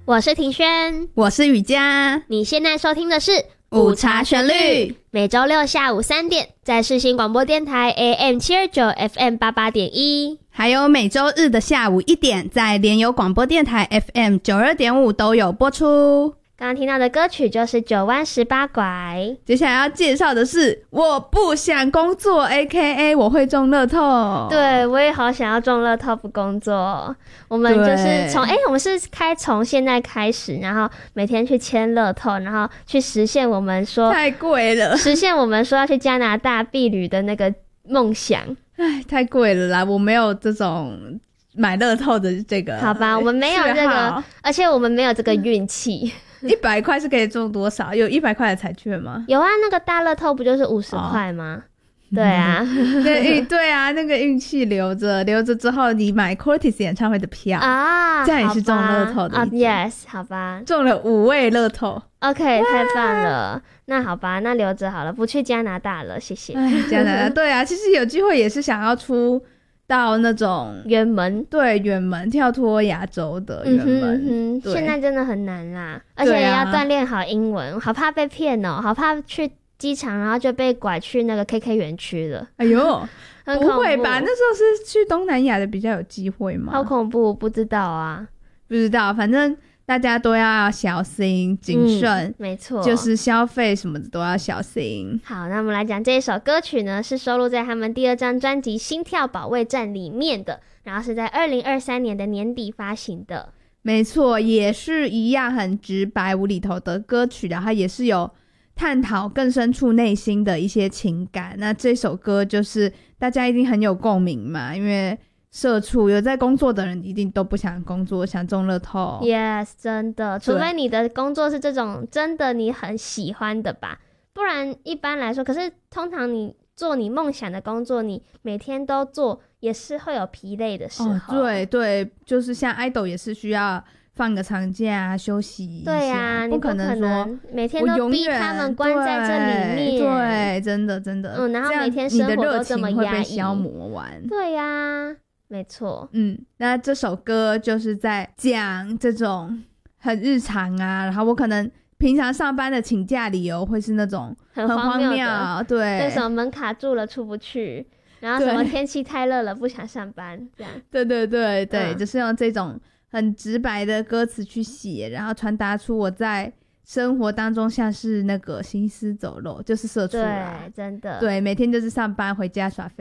我是庭轩， 我是雨佳。 你现在收听的是午茶旋律， 每周六下午3点在世新广播电台 AM729 FM88.1， 还有每周日的下午1点在联友广播电台 FM92.5 都有播出。 刚刚听到的歌曲就是九弯18拐。 接下来要介绍的是我不想工作 AKA 我会中乐透。 对，我也好想要中乐透不工作。我们就是我们是从现在开始，然后每天去签乐透，然后去实现我们说太贵了， 实现我们说要去加拿大避旅的那个梦想。 唉，太贵了啦，我没有这种买乐透的这个。 好吧，我们没有这个，而且我们没有这个运气。 100块是可以中多少？有100块的彩券吗？ 有啊，那个大乐透不就是50块吗？对啊， 对啊，那个运气留着之后，你买 Cortis 演唱会的票啊，这样也是中乐透的啊 ，yes， 好吧， 中了5位乐透 ，OK， 太棒了。那好吧，那留着好了，不去加拿大了，谢谢。 加拿大，对啊，其实有机会也是想要出到那种远门， 对，远门跳脱亚洲的远门， 现在真的很难啦，而且也要锻炼好英文，好怕被骗哦，好怕去机场然后就被拐去那个 KK 园区了。 哎呦， 很不会吧？那时候是去东南亚的比较有机会吗？ 好恐怖，不知道啊， 不知道，反正大家都要小心谨慎， 没错， 就是消费什么的都要小心。 好，那我们来讲这一首歌曲呢，是收录在他们第2张专辑《心跳保卫战》里面的，然后是在2023年的年底发行的。 没错，也是一样很直白无厘头的歌曲，然后也是有探讨更深处内心的一些情感。那这首歌就是大家一定很有共鸣嘛，因为社畜有在工作的人一定都不想工作，想中乐透。 Yes， 真的，除非你的工作是这种真的你很喜欢的吧，不然一般来说，可是通常你做你梦想的工作，你每天都做也是会有疲累的时候。 对，就是像 idol 也是需要放个长假休息一下。 对啊， 不可能说每天都逼他们关在这里面。 对，真的然后每天生活都这么压抑， 你的热情会被消磨完。 对啊，没错。 那这首歌就是在讲这种很日常啊，然后我可能平常上班的请假理由会是那种很荒谬，对， 什么门卡住了出不去，然后什么天气太热了不想上班，这样。 对，就是用这种很直白的歌词去写，然后传达出我在生活当中像是那个行尸走肉，就是社畜啦。 对，真的。 对，每天就是上班回家耍废。